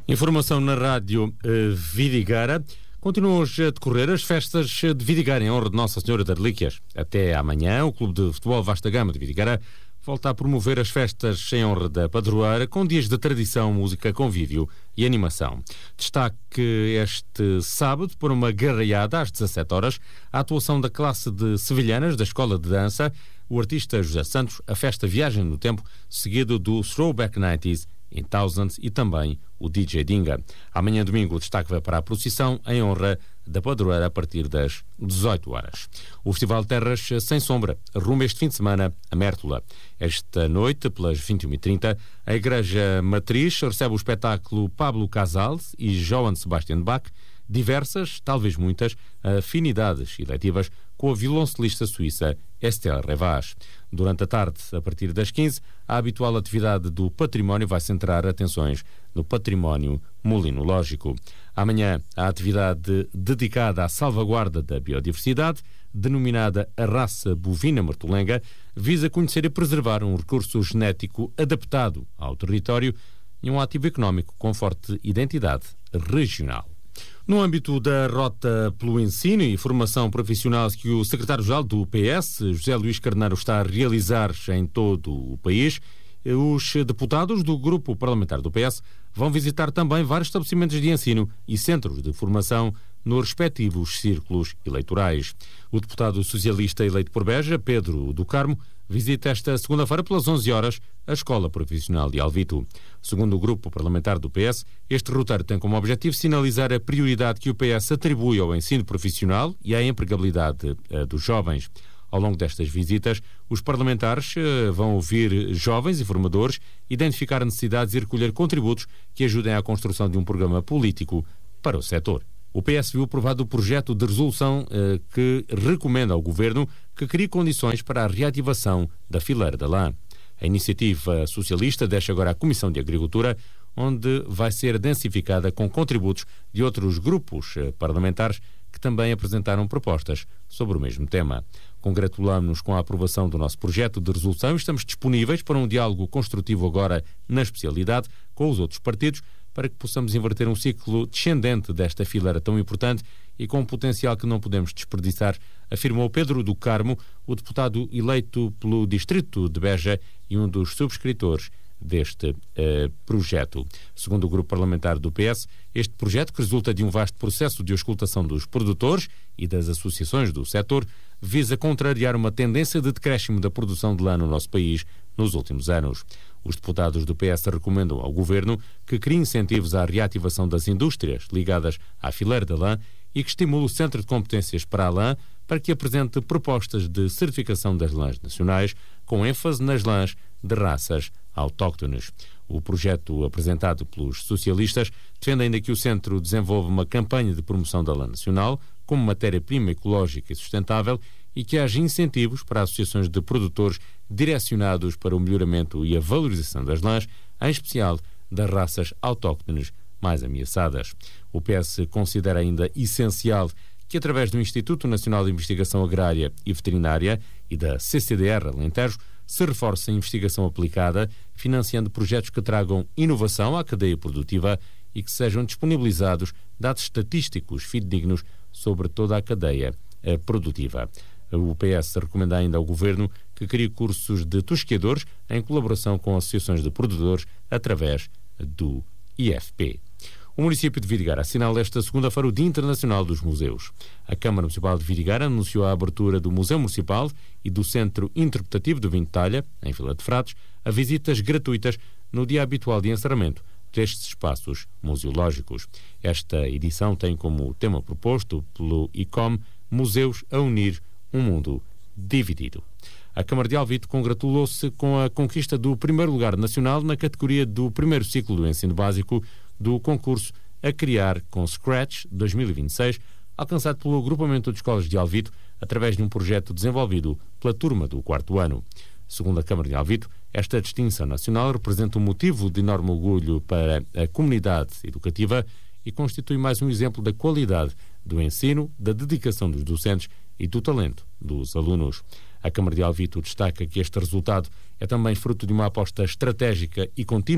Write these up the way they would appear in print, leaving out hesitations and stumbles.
Informação na rádio Vidigueira. Continuam hoje a decorrer as festas de Vidigueira em honra de Nossa Senhora das Relíquias. Até amanhã, o Clube de Futebol Vasta Gama de Vidigueira volta a promover as festas em honra da padroeira, com dias de tradição, música, convívio e animação. Destaque este sábado, por uma garraiada às 17 horas, a atuação da classe de sevilhanas da Escola de Dança, o artista José Santos, a festa Viagem no Tempo, seguido do Throwback 90s in Thousands e também o DJ Dinga. Amanhã, domingo, o destaque vai para a procissão em honra da padroeira a partir das 18 horas. O Festival Terras Sem Sombra rumo este fim de semana a Mértola. Esta noite, pelas 21h30, a Igreja Matriz recebe o espetáculo Pablo Casals e Johann Sebastian Bach, diversas, talvez muitas, afinidades eletivas com a violoncelista suíça Estelle Revaz. Durante a tarde, a partir das 15, a habitual atividade do património vai centrar atenções no património molinológico. Amanhã, a atividade dedicada à salvaguarda da biodiversidade, denominada a raça bovina martolenga, visa conhecer e preservar um recurso genético adaptado ao território e um ativo económico com forte identidade regional. No âmbito da Rota pelo Ensino e Formação Profissional que o secretário-geral do PS, José Luís Carneiro, está a realizar em todo o país, os deputados do grupo parlamentar do PS vão visitar também vários estabelecimentos de ensino e centros de formação nos respectivos círculos eleitorais. O deputado socialista eleito por Beja, Pedro do Carmo, visita esta segunda-feira pelas 11 horas a Escola Profissional de Alvito. Segundo o grupo parlamentar do PS, este roteiro tem como objetivo sinalizar a prioridade que o PS atribui ao ensino profissional e à empregabilidade dos jovens. Ao longo destas visitas, os parlamentares vão ouvir jovens e formadores, identificar necessidades e recolher contributos que ajudem à construção de um programa político para o setor. O PS viu aprovado o projeto de resolução que recomenda ao Governo que crie condições para a reativação da fileira da lã. A iniciativa socialista deixa agora a Comissão de Agricultura, onde vai ser densificada com contributos de outros grupos parlamentares que também apresentaram propostas sobre o mesmo tema. Congratulamos-nos com a aprovação do nosso projeto de resolução e estamos disponíveis para um diálogo construtivo agora na especialidade com os outros partidos para que possamos inverter um ciclo descendente desta fileira tão importante e com um potencial que não podemos desperdiçar, afirmou Pedro do Carmo, o deputado eleito pelo distrito de Beja e um dos subscritores deste projeto. Segundo o grupo parlamentar do PS, este projeto, que resulta de um vasto processo de auscultação dos produtores e das associações do setor, visa contrariar uma tendência de decréscimo da produção de lã no nosso país nos últimos anos. Os deputados do PS recomendam ao Governo que crie incentivos à reativação das indústrias ligadas à fileira da lã e que estimule o Centro de Competências para a Lã para que apresente propostas de certificação das lãs nacionais, com ênfase nas lãs de raças autóctones. O projeto apresentado pelos socialistas defende ainda que o Centro desenvolva uma campanha de promoção da lã nacional como matéria-prima ecológica e sustentável e que haja incentivos para associações de produtores direcionados para o melhoramento e a valorização das lãs, em especial das raças autóctones mais ameaçadas. O PS considera ainda essencial que, através do Instituto Nacional de Investigação Agrária e Veterinária e da CCDR Alentejo, se reforce a investigação aplicada, financiando projetos que tragam inovação à cadeia produtiva e que sejam disponibilizados dados estatísticos fidedignos sobre toda a cadeia produtiva. O PS recomenda ainda ao Governo que crie cursos de tosqueadores em colaboração com associações de produtores através do IFP. O município de Vidigueira assinala esta segunda-feira o Dia Internacional dos Museus. A Câmara Municipal de Vidigueira anunciou a abertura do Museu Municipal e do Centro Interpretativo do Vinho de Talha, em Vila de Frades, a visitas gratuitas no dia habitual de encerramento destes espaços museológicos. Esta edição tem como tema proposto pelo ICOM Museus a unir um mundo dividido. A Câmara de Alvito congratulou-se com a conquista do primeiro lugar nacional na categoria do primeiro ciclo do ensino básico do concurso A Criar com Scratch 2026, alcançado pelo Agrupamento de Escolas de Alvito através de um projeto desenvolvido pela turma do 4º ano. Segundo a Câmara de Alvito, esta distinção nacional representa um motivo de enorme orgulho para a comunidade educativa e constitui mais um exemplo da qualidade do ensino, da dedicação dos docentes e do talento dos alunos. A Câmara de Alvito destaca que este resultado é também fruto de uma aposta estratégica e contínua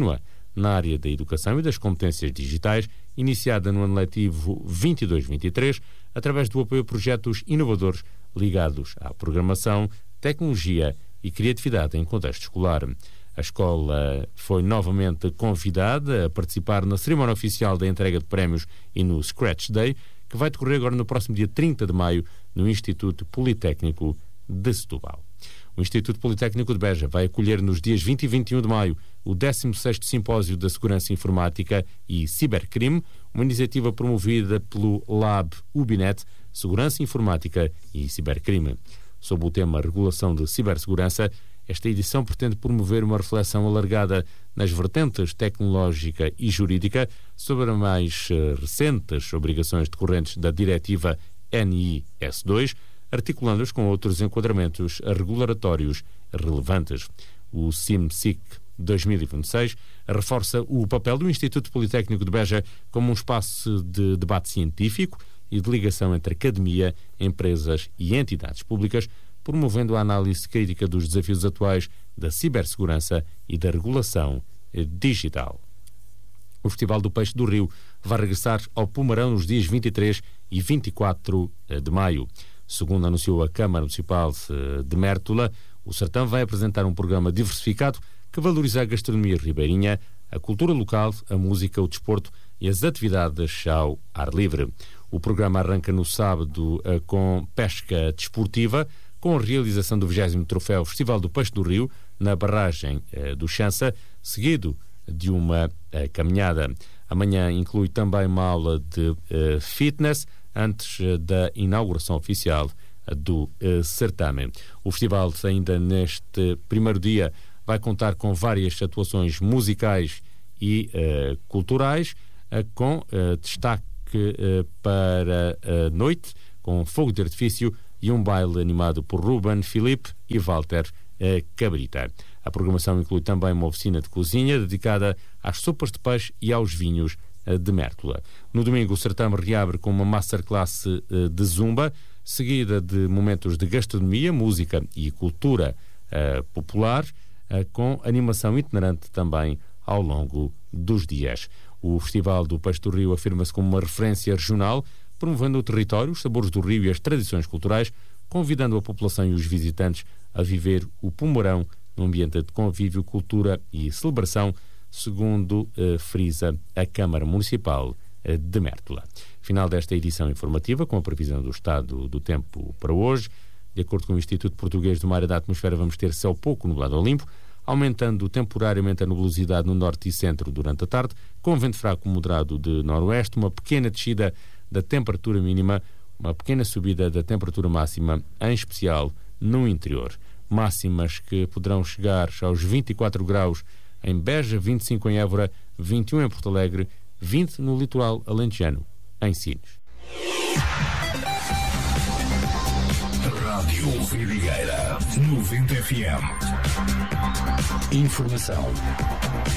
na área da educação e das competências digitais, iniciada no ano letivo 22-23, através do apoio a projetos inovadores ligados à programação, tecnologia e criatividade em contexto escolar. A escola foi novamente convidada a participar na cerimónia oficial da entrega de prémios e no Scratch Day, que vai decorrer agora no próximo dia 30 de maio no Instituto Politécnico de Setúbal. O Instituto Politécnico de Beja vai acolher nos dias 20 e 21 de maio o 16º Simpósio da Segurança Informática e Cibercrime, uma iniciativa promovida pelo Lab Ubinet, Segurança Informática e Cibercrime. Sob o tema Regulação de Cibersegurança, esta edição pretende promover uma reflexão alargada nas vertentes tecnológica e jurídica sobre as mais recentes obrigações decorrentes da Diretiva NIS2, articulando-as com outros enquadramentos regulatórios relevantes. O CIMSIC 2026 reforça o papel do Instituto Politécnico de Beja como um espaço de debate científico e de ligação entre academia, empresas e entidades públicas, promovendo a análise crítica dos desafios atuais da cibersegurança e da regulação digital. O Festival do Peixe do Rio vai regressar ao Pomarão nos dias 23 e 24 de maio. Segundo anunciou a Câmara Municipal de Mértola, o Sertão vai apresentar um programa diversificado que valoriza a gastronomia ribeirinha, a cultura local, a música, o desporto e as atividades ao ar livre. O programa arranca no sábado com pesca desportiva, com a realização do 20º Troféu Festival do Peixe do Rio, na barragem do Chança, seguido de uma caminhada. Amanhã inclui também uma aula de fitness, antes da inauguração oficial do certame. O festival, ainda neste primeiro dia, vai contar com várias atuações musicais e culturais, com destaque para a noite, com fogo de artifício e um baile animado por Ruben Filipe e Walter Cabrita. A programação inclui também uma oficina de cozinha dedicada às sopas de peixe e aos vinhos de Mértola. No domingo, o certame reabre com uma masterclass de zumba, seguida de momentos de gastronomia, música e cultura popular, com animação itinerante também ao longo dos dias. O Festival do Peixe do Rio afirma-se como uma referência regional, promovendo o território, os sabores do rio e as tradições culturais, convidando a população e os visitantes a viver o Pomarão num ambiente de convívio, cultura e celebração, segundo frisa a Câmara Municipal de Mértola. Final desta edição informativa, com a previsão do estado do tempo para hoje. De acordo com o Instituto Português do Mar e da Atmosfera, vamos ter céu pouco nublado ou limpo, aumentando temporariamente a nubosidade no norte e centro durante a tarde, com vento fraco moderado de noroeste, uma pequena descida da temperatura mínima, uma pequena subida da temperatura máxima, em especial no interior. Máximas que poderão chegar aos 24 graus em Beja, 25 em Évora, 21 em Porto Alegre, 20 no litoral alentejano, em Sines. Rádio Vidigueira 90 FM. Informação